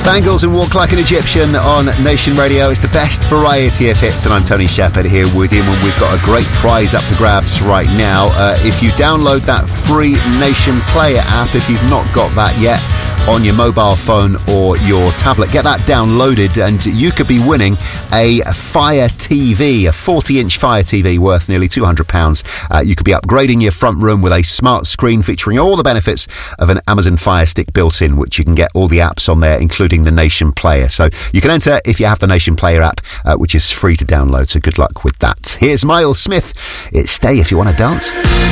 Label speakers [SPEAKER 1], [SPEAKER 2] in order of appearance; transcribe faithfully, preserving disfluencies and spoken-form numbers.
[SPEAKER 1] Bangles and Walk Like an Egyptian on Nation Radio. It's the best variety of hits, and I'm Tony Shepherd here with you, and we've got a great prize up for grabs right now. Uh, if you download that free Nation Player app, if you've not got that yet, on your mobile phone or your tablet, get that downloaded and you could be winning a Fire T V, a forty inch Fire T V worth nearly two hundred pounds. Uh, you could be upgrading your front room with a smart screen featuring all the benefits of an Amazon Fire Stick built in, which you can get all the apps on there, including the Nation Player. So you can enter if you have the Nation Player app, uh, which is free to download. So good luck with that. Here's Miles Smith. It's Stay If You Want to Dance.